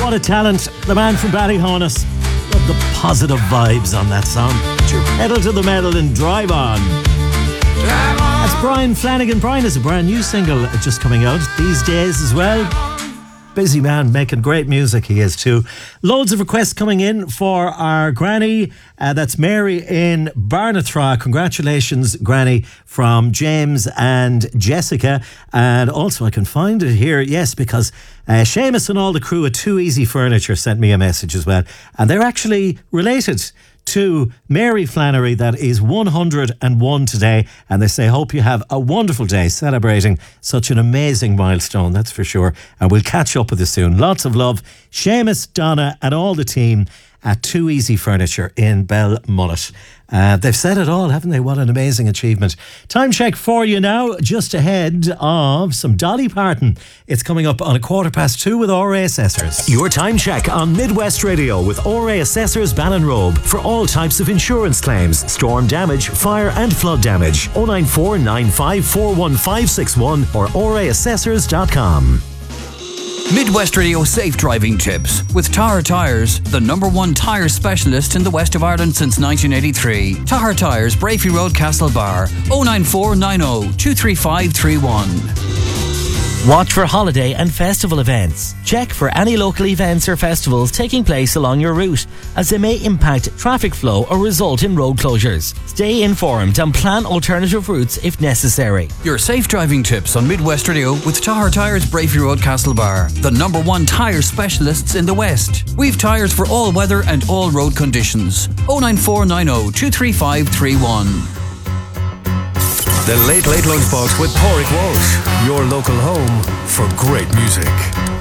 What a talent. The man from Ballyhonus. Love the positive vibes on that song. Put your pedal to the metal and drive on. That's Brian Flanagan. Brian has a brand new single just coming out these days as well. Busy man, making great music he is too. Loads of requests coming in for our granny. That's Mary in Barnathra. Congratulations, granny, from James and Jessica. And also I can find it here, yes, because Seamus and all the crew at Too Easy Furniture sent me a message as well. And they're actually related to Mary Flannery, that is 101 today, and they say hope you have a wonderful day celebrating such an amazing milestone, that's for sure, and we'll catch up with you soon. Lots of love, Seamus, Donna and all the team at Too Easy Furniture in Belmullet. They've said it all, haven't they? What an amazing achievement. Time check for you now, just ahead of some Dolly Parton. It's coming up on 2:15 with RA Assessors. Your time check on Midwest Radio with RA Assessors Ballinrobe for all types of insurance claims, storm damage, fire and flood damage. 094 95 41561 or raassessors.com. Midwest Radio Safe Driving Tips with Tahar Tyres, the #1 tyre specialist in the west of Ireland since 1983. Tahar Tyres, Brafey Road, Castlebar. 09490 23531. Watch for holiday and festival events. Check for any local events or festivals taking place along your route, as they may impact traffic flow or result in road closures. Stay informed and plan alternative routes if necessary. Your safe driving tips on Midwest Radio with Tahar Tyres, Brafey Road, Castlebar, the #1 tyre specialists in the West. We've tyres for all weather and all road conditions. 09490 23531. The Late Late Lunchbox with Pádraig Walsh, your local home for great music.